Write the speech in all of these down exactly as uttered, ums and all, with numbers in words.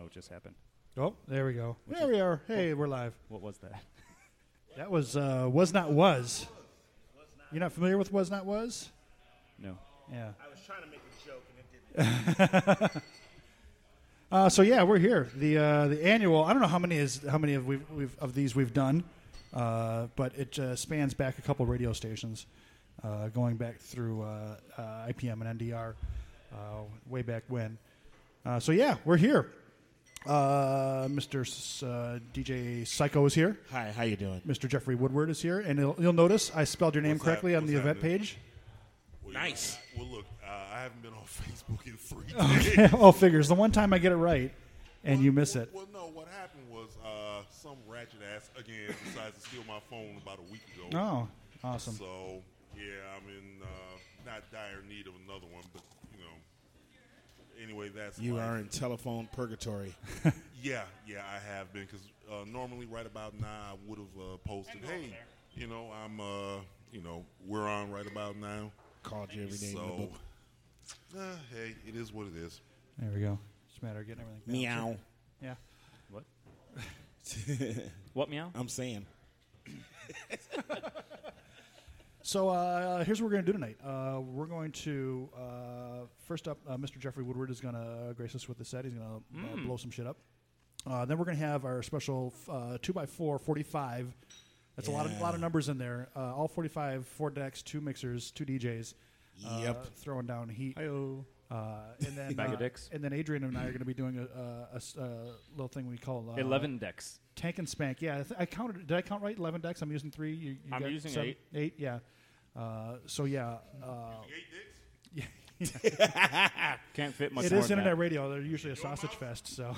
what just happened. Oh, there we go. Which there is- we are. Hey, we're live. What was that? That was uh, Was Not Was. You're not familiar with Was Not Was? No. Yeah. I was trying to make a joke and it didn't. Uh, so yeah, we're here. The uh, the annual. I don't know how many is how many of we've, we've of these we've done, uh, but it uh, spans back a couple radio stations, uh, going back through uh, uh, I P M and N D R, uh, way back when. Uh, so yeah, we're here. Uh, Mister S- uh, D J Psycho is here. Hi, how you doing? Mister Jeffrey Woodward is here, and you'll, you'll notice I spelled your name What's correctly hap- on the what's event happening? page. Well, Nice. You know, well, look, uh, I haven't been on Facebook in three days. Oh, figures. The one time I get it right, and you miss it. Well, no, what happened was uh, some ratchet ass, again, decided to steal my phone about a week ago. Oh, awesome. So, yeah, I'm in uh, not dire need of another one, but, you know, anyway, that's You life. are in telephone purgatory. Yeah, yeah, I have been, because uh, normally right about now I would have uh, posted, hey, you know, I'm, uh, you know, we're on right about now. Called you every day in the So, book. uh, hey, it is what it is. There we go. Just a matter of getting everything. Meow. Yeah. What? What meow? I'm saying. So uh, here's what we're going to do tonight. Uh, we're going to uh, first up, uh, Mister Jeffrey Woodward is going to grace us with the set. He's going to uh, blow some shit up. Uh, then we're going to have our special uh, two by four forty-five. That's a lot of Yeah. lot of numbers in there. Uh, all forty-five, four decks, two mixers, two D Js. Uh, Yep. Throwing down heat. Hi-oh. Uh, and then Bag of uh, dicks. And then Adrian and I are going to be doing a, a- a s- a little thing we call uh, Eleven decks. Tank and Spank. Yeah, I, th- I counted. Did I count right? Eleven decks. I'm using three. You, you I'm got using seven? eight. Eight. Yeah. Uh, so yeah, uh, Eight dicks? Can't fit much it more is than internet that. radio. They're usually a sausage fest. So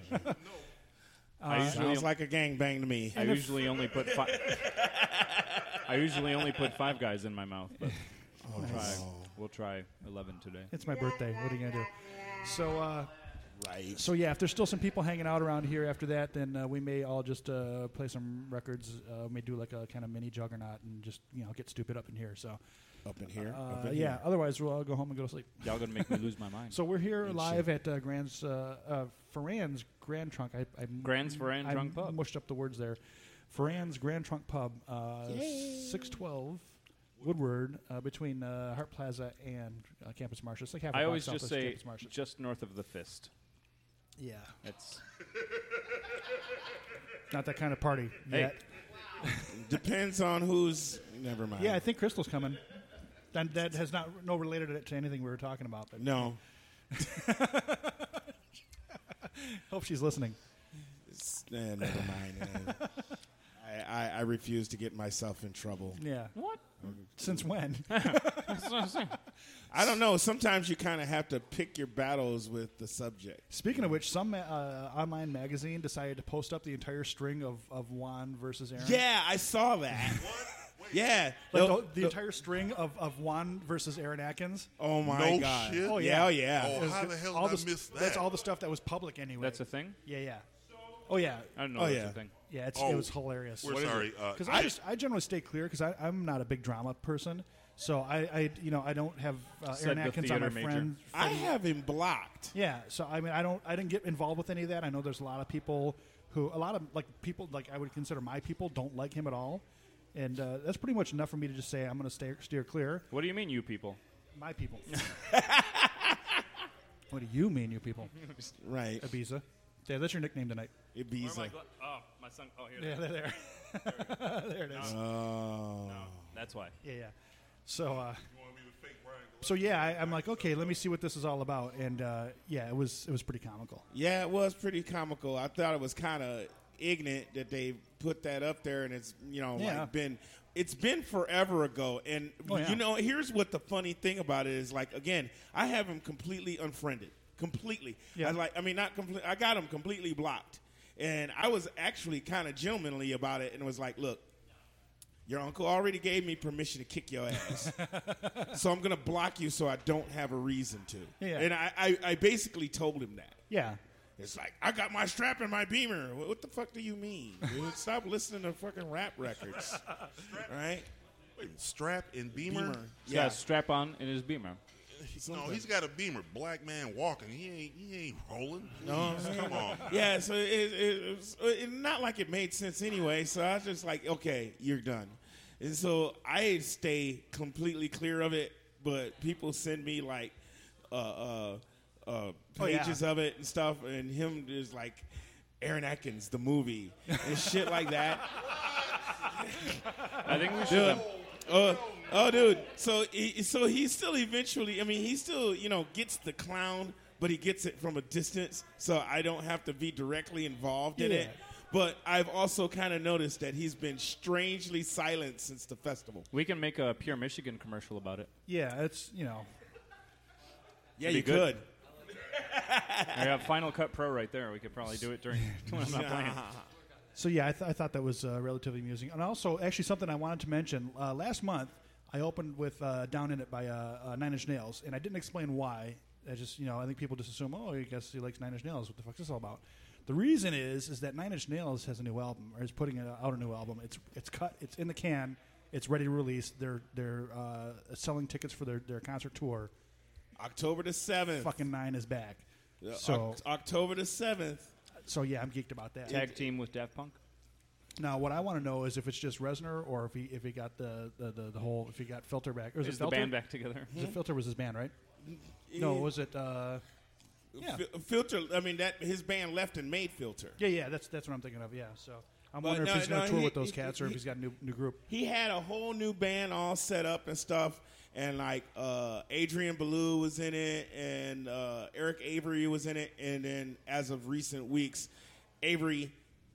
I usually, Sounds like a gangbang to me. I usually only put five. I usually only put five guys in my mouth, but we'll try. We'll try eleven today. it's my birthday. What are you gonna do? So uh, Right. so yeah, if there's still some people hanging out around here after that, then uh, we may all just uh, play some records. Uh, may do like a kind of mini juggernaut and just you know get stupid up in here. So Up in here. uh, up in yeah. Here. Otherwise, we'll all go home and go to sleep. Y'all gonna make me lose my mind. So we're here Good live at uh, Grand's uh, uh, Ferran's Grand Trunk. I, I Grand's Ferran I Trunk Pub. mushed up the words there. Ferran's Grand Trunk Pub, uh, six twelve Woodward, uh, between uh, Hart Plaza and uh, Campus Martial. It's like half a I block always south just of say Campus Martial. just north of the fist. Yeah, It's not that kind of party Hey. yet. Depends on who's. Never mind. Yeah, I think Crystal's coming. That, that has not no related to anything we were talking about. But No. hope she's listening. It's, eh, never mind. eh. I, I, I refuse to get myself in trouble. Yeah. what? Since when? I don't know. Sometimes you kind of have to pick your battles with the subject. Speaking of which, some uh, online magazine decided to post up the entire string of, of Juan versus Aaron. Yeah, I saw that. yeah. Like No- the, the no- entire string of, of Juan versus Aaron Atkins. Oh my No god. shit? Oh, yeah. yeah. Oh yeah. Oh, It was how good- the hell all did I the miss st- That's that? all the stuff that was public anyway. That's a thing. yeah, yeah. Oh yeah, I don't know. Oh, that's yeah. a thing. yeah. It's, Oh, it was hilarious. We're sorry. Uh, Because I just I generally stay clear because I'm not a big drama person. So I, I you know I don't have uh, Said Aaron the Atkins on my theater major. friend. I have him blocked. Yeah. So I mean I don't I didn't get involved with any of that. I know there's a lot of people who a lot of like people like I would consider my people don't like him at all, and uh, that's pretty much enough for me to just say I'm going to stay steer clear. What do you mean, you people? My people. What do you mean, you people? Right. Ibiza. Yeah, that's your nickname tonight. Ibiza. Oh, my son. Oh, here. Yeah, they're there. There it is. Oh. That's why. Yeah, yeah. So, uh, You want me to fake Brian Gillespie? so yeah, I, I'm like, okay, let me see what this is all about, and uh, yeah, it was it was pretty comical. Yeah, it was pretty comical. I thought it was kind of ignorant that they put that up there, and it's you know Yeah. like been it's been forever ago. And Oh, yeah. you know, here's what the funny thing about it is. Like again, I have him completely unfriended, completely. Yeah. I like, I mean, not complete. I got him completely blocked, and I was actually kind of gentlemanly about it, and was like, look. Your uncle already gave me permission to kick your ass. So I'm going to block you so I don't have a reason to. Yeah. And I, I, I basically told him that. Yeah, It's like, I got my strap in my Beamer. What, what the fuck do you mean? Dude? Stop listening to fucking rap records. Right? Wait, Strap and Beamer? Beamer. He's got a strap on in his Beamer. No, he's got a Beamer. Black man walking. He ain't. He ain't rolling. No, Come on. Yeah, so it, it, it was it, not like it made sense anyway. So I was just like, okay, you're done. And so I stay completely clear of it. But people send me like uh, uh, uh, pages oh, yeah. of it and stuff, and him is like Aaron Atkins, the movie, and shit like that. I think we should. Dude, have- uh, oh, dude. So, he, so he still eventually. I mean, he still, you know, gets the clown, but he gets it from a distance. So I don't have to be directly involved in Yeah. it. But I've also kind of noticed that he's been strangely silent since the festival. we can make a Pure Michigan commercial about it. Yeah, it's you know. Yeah, Be you good. could. I have Final Cut Pro right there. We could probably do it during when I'm not playing. So yeah, I, th- I thought that was uh, relatively amusing, and also actually something I wanted to mention. Uh, last month, I opened with uh, "Down in It" by uh, uh, Nine Inch Nails, and I didn't explain why. I just you know I think people just assume, oh, I guess he likes Nine Inch Nails. What the fuck is this all about? The reason is is that Nine Inch Nails has a new album, or is putting out a new album. It's it's cut, it's in the can, it's ready to release. They're they're uh, selling tickets for their, their concert tour. October the seventh. Fucking Nine is back. Uh, So Oct- October the seventh. so yeah, I'm geeked about that. Tag team with Daft Punk. Now, what I want to know is if it's just Reznor or if he if he got the the, the, the whole if he got Filter back. Or is Is it the Filter? band back together? Was it Filter was his band, right? No, was it? Uh, yeah, Fil- Filter. I mean, that his band left and made Filter. yeah, yeah. That's that's what I'm thinking of. Yeah. So I'm But wondering no, if he's going no, to tour he- with those he- cats or if he- he's got a new new group. He had a whole new band all set up and stuff, and like uh, Adrian Belew was in it, and uh, Eric Avery was in it, and then as of recent weeks, Avery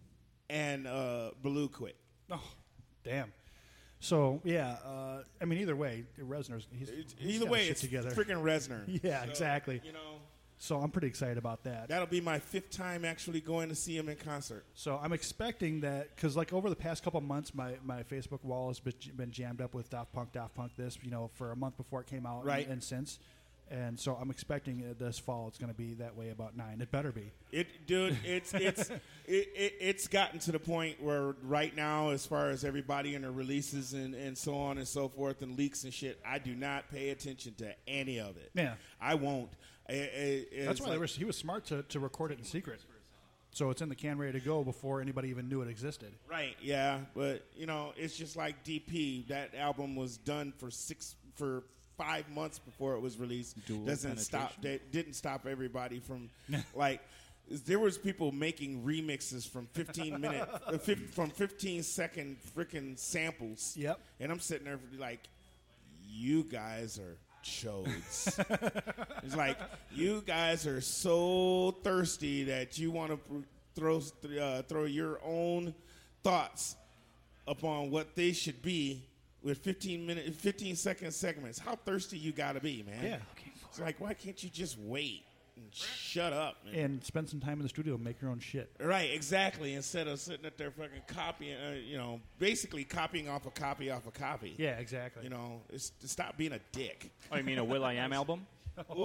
and uh, Belew quit. Oh, damn. So yeah, uh, I mean, either way, Reznor's he's, he's Either got way, his shit it's together. freaking Reznor. Yeah, So, exactly. You know, So I'm pretty excited about that. that'll be my fifth time actually going to see him in concert. So I'm expecting that because, like, over the past couple months, my, my Facebook wall has been, been jammed up with Daft Punk, Daft Punk this, you know, for a month before it came out, Right. and, and since. And so I'm expecting uh, this fall it's going to be that way about nine. It better be. It, dude, it's it's it, it, it's gotten to the point where right now, as far as everybody and their releases and, and so on and so forth and leaks and shit, I do not pay attention to any of it. Yeah. I won't. I- I- it's That's why like- they were, he was smart to, to record it in secret. So it's in the can ready to go before anybody even knew it existed. Right, yeah, but you know, it's just like D P. That album was done for six for five months before it was released. Dual Doesn't stop. penetration. That didn't stop everybody from like. There was people making remixes from fifteen minute, uh, fif- from fifteen second freaking samples. Yep. And I'm sitting there like, you guys are chodes. It's like you guys are so thirsty that you want to throw uh, throw your own thoughts upon what they should be with fifteen minute, fifteen second segments. How thirsty you got to be, man? Yeah. It's like, why can't you just wait and shut up? Man? And spend some time in the studio and make your own shit. Right, exactly. Instead of sitting at there fucking copying, uh, you know, basically copying off a copy off a copy. Yeah, exactly. You know, it's, stop being a dick. Oh, you mean a Will I Am album? Ooh.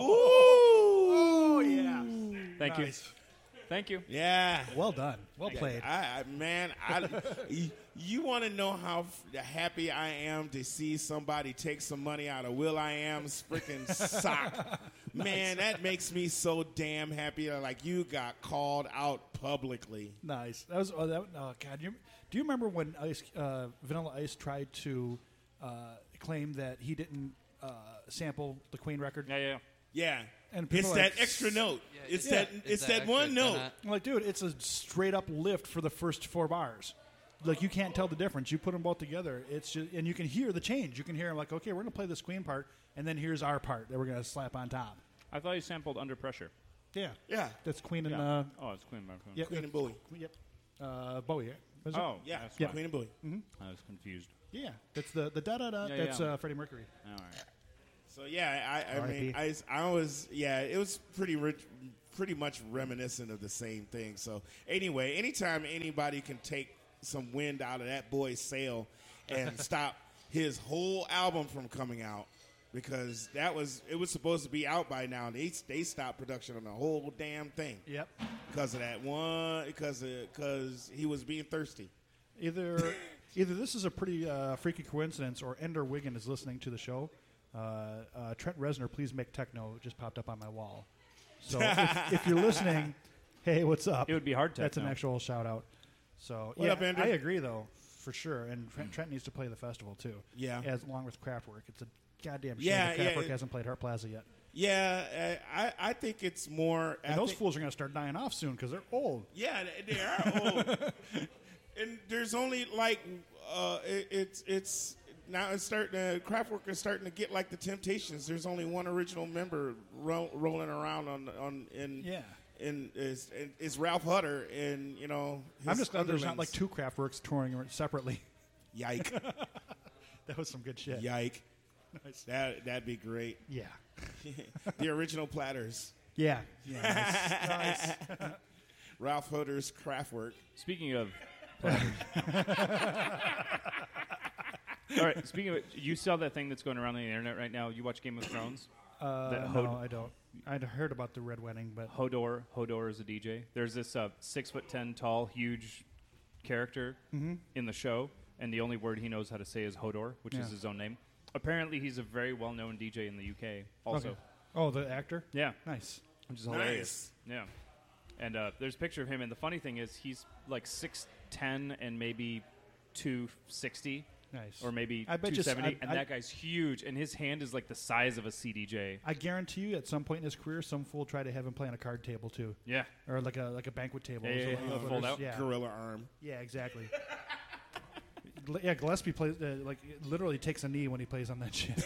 Oh, yeah. Thank Nice. you. Thank you. Yeah. Well done. Well played. I, I man, I, you, you want to know how f- happy I am to see somebody take some money out of Will I Am's freaking sock. Man, that makes me so damn happy. Like, you got called out publicly. Nice. That was. Oh, that, oh God. You, do you remember when Ice, uh, Vanilla Ice tried to uh, claim that he didn't uh, sample the Queen record? Yeah, yeah. Yeah. And it's people are that like, extra note. Yeah, it's yeah. that It's it's that that, extra one note. donut. I'm like, dude, it's a straight up lift for the first four bars. Like, you can't tell the difference. You put them both together, it's just, and you can hear the change. You can hear, like, okay, we're gonna play this Queen part, and then here's our part that we're gonna slap on top. I thought he sampled Under Pressure. Yeah, Yeah. that's Queen and Yeah. uh, oh, it's Queen. My phone. yep, Queen and Bowie. yep, uh, Bowie. Right? Was it? Oh, Yeah. that's Yeah. fine. Queen and Bowie. I was confused. yeah, that's the the da da da. Yeah, That's yeah. Uh, Freddie Mercury. All right. So yeah, I, I R I P mean, I, I was yeah, it was pretty rich, pretty much reminiscent of the same thing. So anyway, anytime anybody can take some wind out of that boy's sail and stop his whole album from coming out, because that was it was supposed to be out by now, and they they stopped production on the whole damn thing Yep. because of that one, because because he was being thirsty. Either either this is a pretty uh, freaky coincidence, or Ender Wiggin is listening to the show, Uh, uh, Trent Reznor, please make techno, just popped up on my wall. So if, if you're listening, hey, what's up? It would be hard techno. That's an actual shout out. So What yeah, up, Andrew? I agree though, for sure. And Trent, Trent needs to play the festival too. Yeah. as along with Kraftwerk. It's a goddamn shame Yeah, that yeah, Kraftwerk it- hasn't played Heart Plaza yet. Yeah, uh, I, I think it's more. And I those think- fools are going to start dying off soon because they're old. Yeah, they they are old. And there's only like uh, it, it's it's now it's starting. Uh, Kraftwerk is starting to get like the Temptations. There's only one original member ro- rolling around on on in Yeah. in is is Ralph Hutter, and you know. His I'm just glad there's not like underlings. two Kraftwerks touring separately. Yike, That was some good shit. yike. Nice. That that'd be great. Yeah. The original Platters, Yeah. Yeah. Nice. Nice. Ralph Hutter's Kraftwerk. Speaking of platters. All right. Speaking of it, you saw that thing that's going around on the internet right now. You watch Game of Thrones. Uh, That no, Hod- I don't. I'd heard about the Red Wedding, but Hodor. Hodor is a D J. There's this uh, six foot ten tall, huge character Mm-hmm. in the show, and the only word he knows how to say is Hodor, which Yeah. is his own name. Apparently, he's a very well known D J in the U K. Also, Okay. Oh, the actor. yeah, Nice. which is hilarious. Yeah, and uh, there's a picture of him, and the funny thing is, he's like six ten and maybe two sixty. Nice. Or maybe I bet two you- seventy, I- and I- that guy's huge, and his hand is like the size of a C D J. I guarantee you, at some point in his career, some fool tried to have him play on a card table too, Yeah, or like a like a banquet table. Yeah, or yeah, something yeah, like that. fold out. Yeah. Gorilla Arm. Yeah, exactly. Gl- yeah, Gillespie plays uh, like literally takes a knee when he plays on that shit.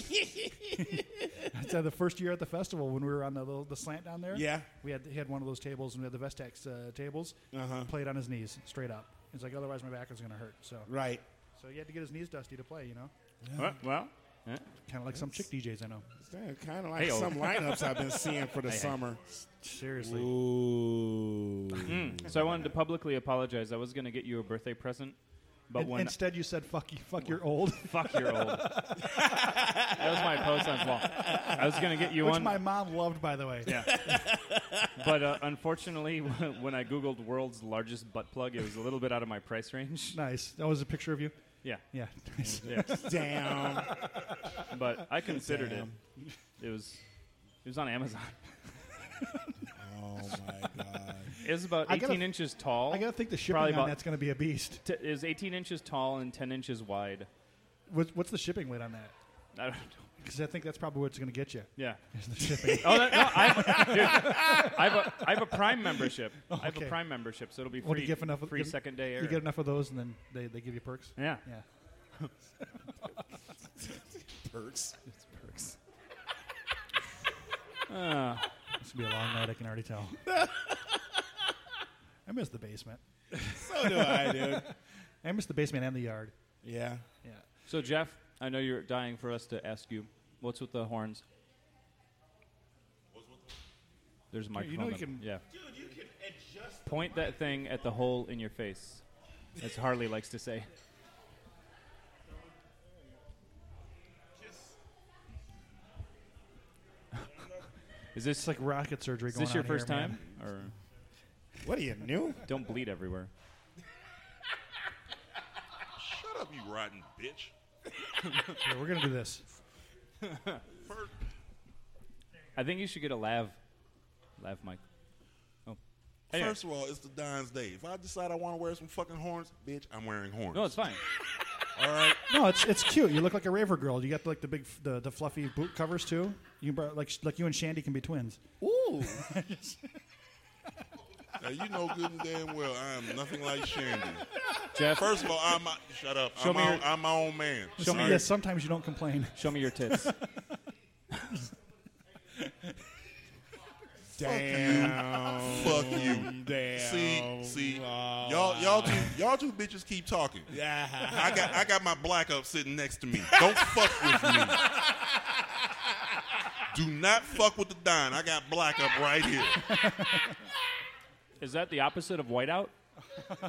That's, uh, the first year at the festival when we were on the little, the slant down there. Yeah. we had he had one of those tables and we had the Vestax uh, tables. Uh-huh. Played on his knees straight up. It's like otherwise my back was going to hurt. So Right. so he had to get his knees dusty to play. You know, well, well yeah. kind of like some chick D Js I know. Kind of like Hey-o. some lineups I've been seeing for the Hey, hey. summer. Seriously. Ooh. Mm. So I wanted to publicly apologize. I was going to get you a birthday present, but In- when instead you said fuck you, fuck you're old, fuck you're old, that was my post on his wall. I was going to get you which one. my mom loved, by the way. Yeah. But uh, unfortunately, when I Googled world's largest butt plug, it was a little bit out of my price range. Nice. That was a picture of you. Yeah. Yeah. Nice. Yeah. Damn. But I considered Damn. it. It was it was on Amazon. Oh my god. It was about I gotta- eighteen inches tall. I gotta think the shipping Probably on about- that's gonna be a beast. T- it was eighteen inches tall and ten inches wide. What's, what's the shipping weight on that? I don't know. Because I think that's probably what's gonna get you. Yeah. Is the shipping. Oh, that, no, I, dude, I have a I have a Prime membership. I have okay. a Prime membership, so it'll be What do free. you get enough of- free get- second day air. You get enough of those, and then they, they give you perks. yeah. Yeah. Perks. It's perks. Uh, This will be a long night. I can already tell. I miss the basement. So do I, dude. I miss the basement and the yard. Yeah. Yeah. so Jeff, I know you're dying for us to ask you, what's with the horns? There's a microphone. you know you up. can- Yeah. Dude, you can adjust. Point that thing at the hole in your face, as Harley likes to say. Is this It's like rocket surgery is going this your on first here, time? man. Or What are you new? don't bleed everywhere. Shut up, you rotten bitch. Here, we're gonna do this. First, I think you should get a lav, lav mic. Oh, anyway. first of all, it's the Don's Day. If I decide I want to wear some fucking horns, bitch, I'm wearing horns. No, it's fine. All right. No, it's it's cute. You look like a raver girl. You got like the big f- the, the fluffy boot covers too. You can br- like like you and Shandy can be twins. Ooh. Now, you know good and damn well I am nothing like Shandy. Jeff, First of all, I'm my, shut up. Show I'm, me my, your- I'm my own man. Show me yes, your- sometimes you don't complain. show me your tits. Damn. Fuck you. Damn. See, see, Oh. y'all, y'all two, y'all two bitches keep talking. Yeah. I got, I got my black up sitting next to me. Don't fuck with me. Do not fuck with the Don. I got black up right here. Is that the opposite of whiteout?